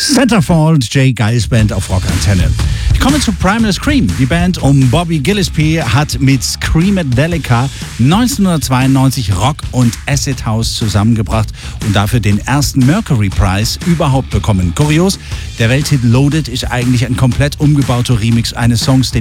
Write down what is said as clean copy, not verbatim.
Centerfold, Jay Giles Band auf Rockantenne. Ich komme zu Primal Scream. Die Band um Bobby Gillespie hat mit Screamadelica 1992 Rock und Acid House zusammengebracht und dafür den ersten Mercury Prize überhaupt bekommen. Kurios, der Welthit Loaded ist eigentlich ein komplett umgebauter Remix eines Songs, den